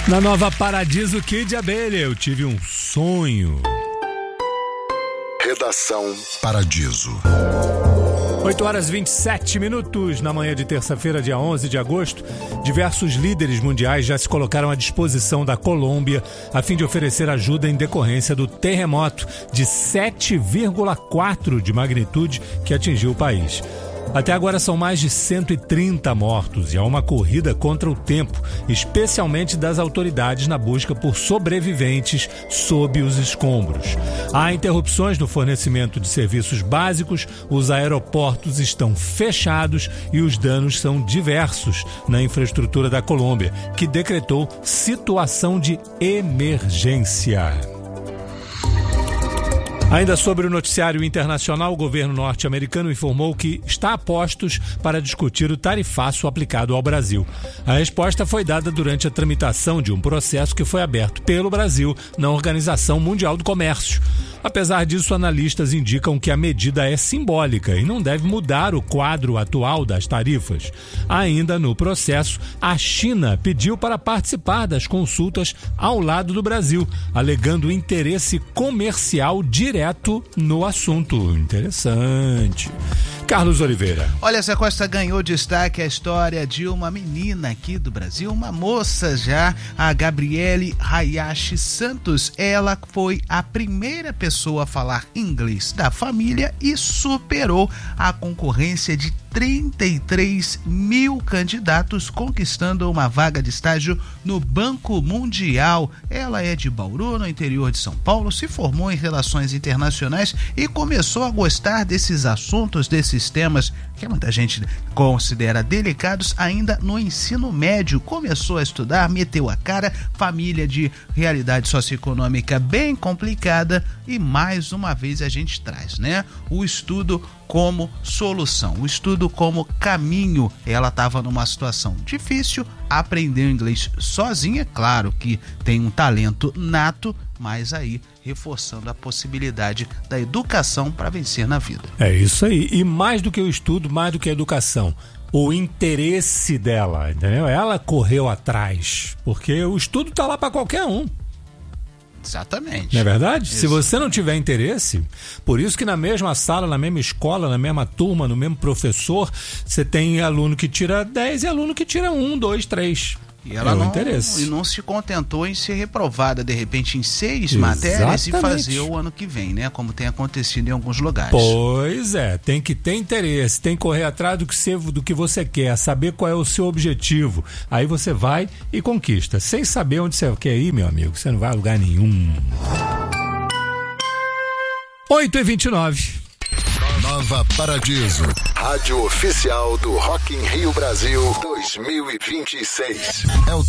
Na nova Paradiso Kid Abelha, eu tive um sonho. Redação Paradiso. 8h27 na manhã de terça-feira, dia 11 de agosto, diversos líderes mundiais já se colocaram à disposição da Colômbia a fim de oferecer ajuda em decorrência do terremoto de 7,4 de magnitude que atingiu o país. Até agora são mais de 130 mortos e há uma corrida contra o tempo, especialmente das autoridades na busca por sobreviventes sob os escombros. Há interrupções no fornecimento de serviços básicos, os aeroportos estão fechados e os danos são diversos na infraestrutura da Colômbia, que decretou situação de emergência. Ainda sobre o noticiário internacional, o governo norte-americano informou que está a postos para discutir o tarifaço aplicado ao Brasil. A resposta foi dada durante a tramitação de um processo que foi aberto pelo Brasil na Organização Mundial do Comércio. Apesar disso, analistas indicam que a medida é simbólica e não deve mudar o quadro atual das tarifas. Ainda no processo, a China pediu para participar das consultas ao lado do Brasil, alegando interesse comercial direto no assunto. Interessante. Carlos Oliveira. Olha, essa Costa ganhou destaque a história de uma menina aqui do Brasil, uma moça já, a Gabriele Hayashi Santos. Ela foi a primeira pessoa a falar inglês da família e superou a concorrência de 33 mil candidatos, conquistando uma vaga de estágio no Banco Mundial. Ela é de Bauru, no interior de São Paulo, se formou em Relações Internacionais e começou a gostar desses assuntos, desses temas que muita gente considera delicados ainda no ensino médio. Começou a estudar, meteu a cara, família de realidade socioeconômica bem complicada e mais uma vez a gente traz, né? O estudo como solução, o estudo como caminho. Ela estava numa situação difícil, aprendeu inglês sozinha, claro que tem um talento nato, mas aí reforçando a possibilidade da educação para vencer na vida. É isso aí, e mais do que o estudo, mais do que a educação, o interesse dela, entendeu? Ela correu atrás, porque o estudo tá lá para qualquer um. Exatamente. Não é verdade? Isso. Se você não tiver interesse, por isso que na mesma sala, na mesma escola, na mesma turma, no mesmo professor, você tem aluno que tira 10 e aluno que tira 1, 2, 3. E ela não se contentou em ser reprovada, de repente, em 6 matérias e fazer o ano que vem, né? Como tem acontecido em alguns lugares. Pois é, tem que ter interesse, tem que correr atrás do que você quer, saber qual é o seu objetivo. Aí você vai e conquista. Sem saber onde você quer ir, meu amigo, você não vai a lugar nenhum. 8h29. Nova Paradiso, rádio oficial do Rock in Rio Brasil 2026. É o